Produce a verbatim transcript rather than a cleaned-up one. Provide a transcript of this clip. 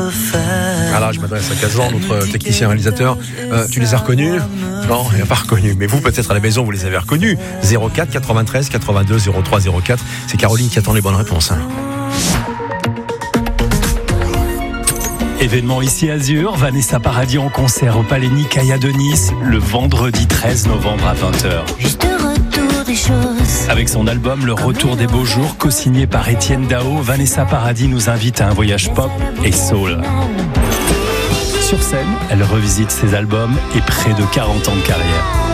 Alors, je m'adresse à Kazan, notre technicien réalisateur. Euh, tu les as reconnus ? Non, il n'a pas reconnu. Mais vous, peut-être à la maison, vous les avez reconnus. zéro quatre quatre-vingt-treize quatre-vingt-deux zéro trois zéro quatre. C'est Caroline qui attend les bonnes réponses. Hein. Événement ici Azur, Vanessa Paradis en concert au Palais Nicaïa de Nice le vendredi treize novembre à vingt heures. Juste retour des choses. Avec son album Le Retour des Beaux Jours, co-signé par Étienne Dao, Vanessa Paradis nous invite à un voyage pop et soul. Sur scène, elle revisite ses albums et près de quarante ans de carrière.